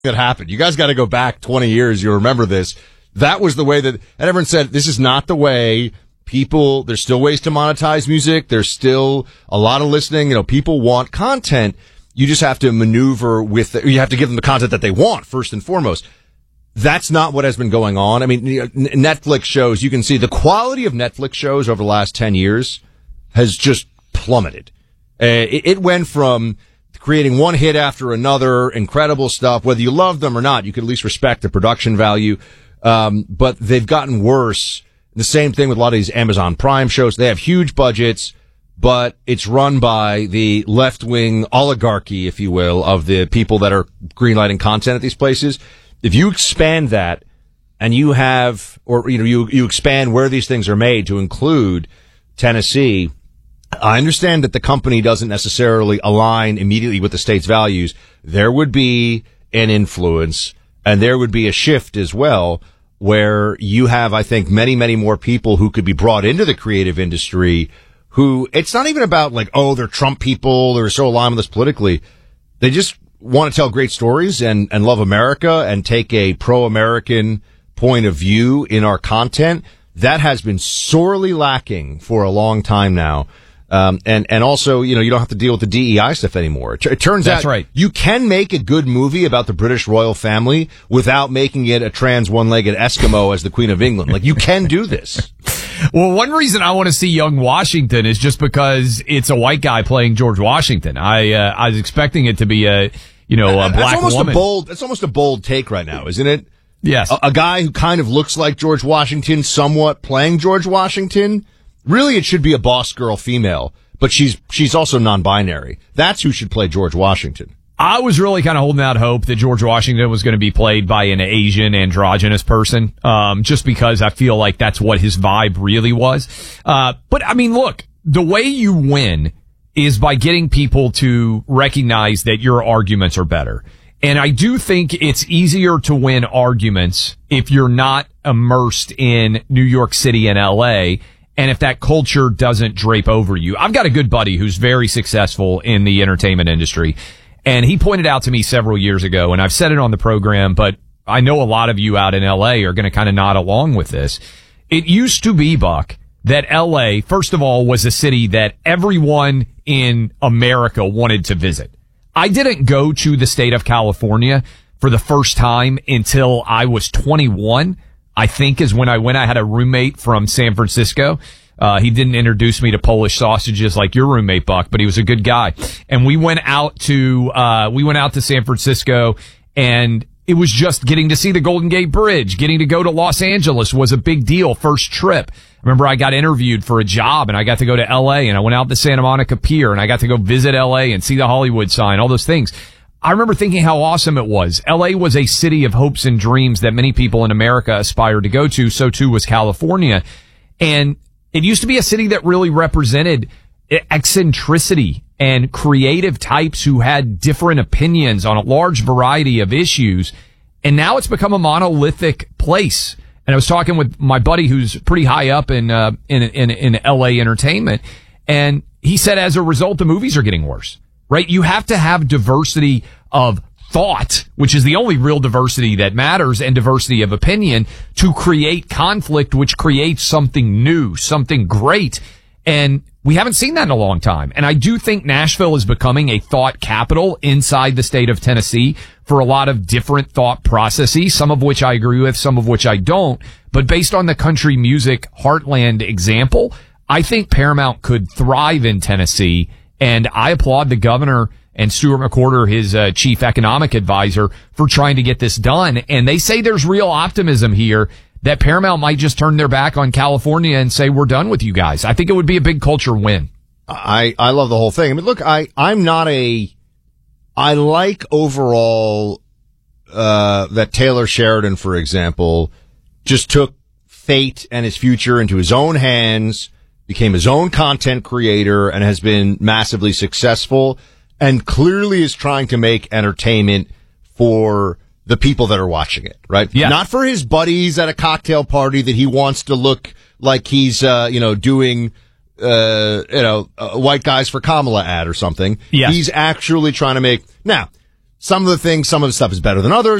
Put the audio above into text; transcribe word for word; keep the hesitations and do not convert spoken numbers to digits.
that happened. You guys got to go back twenty years. You remember this. That was the way that, and everyone said, this is not the way people, there's still ways to monetize music. There's still a lot of listening. You know, people want content. You just have to maneuver with, the, you have to give them the content that they want first and foremost. That's not what has been going on. I mean, Netflix shows, you can see the quality of Netflix shows over the last ten years has just plummeted. Uh, it, it went from creating one hit after another, incredible stuff. Whether you love them or not, you can at least respect the production value. Um, but they've gotten worse. The same thing with a lot of these Amazon Prime shows. They have huge budgets, but it's run by the left-wing oligarchy, if you will, of the people that are greenlighting content at these places. If you expand that and you have, or, you know, you, you expand where these things are made to include Tennessee, I understand that the company doesn't necessarily align immediately with the state's values. There would be an influence and there would be a shift as well where you have, I think, many, many more people who could be brought into the creative industry who, it's not even about like, oh, they're Trump people, they're so aligned with us politically. They just want to tell great stories and, and love America and take a pro-American point of view in our content. That has been sorely lacking for a long time now. Um, and, and also, you know, you don't have to deal with the D E I stuff anymore. It, it turns That's out right. You can make a good movie about the British royal family without making it a trans one-legged Eskimo as the Queen of England. Like, you can do this. Well, one reason I want to see Young Washington is just because it's a white guy playing George Washington. I, uh, I was expecting it to be a, you know, a that's black almost woman. A bold, that's almost a bold take right now, isn't it? Yes. A, a guy who kind of looks like George Washington, somewhat playing George Washington. Really, it should be a boss girl female. But she's she's also non-binary. That's who should play George Washington. I was really kind of holding out hope that George Washington was going to be played by an Asian androgynous person, um, just because I feel like that's what his vibe really was. Uh, but I mean, look, the way you win is by getting people to recognize that your arguments are better. And I do think it's easier to win arguments if you're not immersed in New York City and L A, and if that culture doesn't drape over you. I've got a good buddy who's very successful in the entertainment industry, and he pointed out to me several years ago, and I've said it on the program, but I know a lot of you out in L A are going to kind of nod along with this. It used to be, Buck, that L A, first of all, was a city that everyone in America wanted to visit. I didn't go to the state of California for the first time until I was twenty-one. I think is when I went. I had a roommate from San Francisco. Uh, he didn't introduce me to Polish sausages like your roommate, Buck, but he was a good guy. And we went out to, uh, we went out to San Francisco, and it was just getting to see the Golden Gate Bridge. Getting to go to Los Angeles was a big deal. First trip. I remember I got interviewed for a job, and I got to go to L A, and I went out to Santa Monica Pier, and I got to go visit L A and see the Hollywood sign, all those things. I remember thinking how awesome it was. L A was a city of hopes and dreams that many people in America aspired to go to. So too was California. And it used to be a city that really represented eccentricity and creative types who had different opinions on a large variety of issues. And now it's become a monolithic place. And I was talking with my buddy who's pretty high up in, uh, in, in, in L A entertainment. And he said as a result, the movies are getting worse. Right? You have to have diversity of thought, which is the only real diversity that matters, and diversity of opinion to create conflict, which creates something new, something great. And we haven't seen that in a long time. And I do think Nashville is becoming a thought capital inside the state of Tennessee for a lot of different thought processes, some of which I agree with, some of which I don't. But based on the country music heartland example, I think Paramount could thrive in Tennessee. And I applaud the governor and Stuart McWhorter, his uh, chief economic advisor, for trying to get this done. And they say there's real optimism here that Paramount might just turn their back on California and say, we're done with you guys. I think it would be a big culture win. I, I love the whole thing. I mean, look, I, I'm not a, I like overall, uh, that Taylor Sheridan, for example, just took fate and his future into his own hands, became his own content creator, and has been massively successful, and clearly is trying to make entertainment for the people that are watching it, right? Yeah. Not for his buddies at a cocktail party that he wants to look like he's, uh, you know, doing, uh, you know, a White Guys for Kamala ad or something. Yes. He's actually trying to make, now, some of the things, some of the stuff is better than others.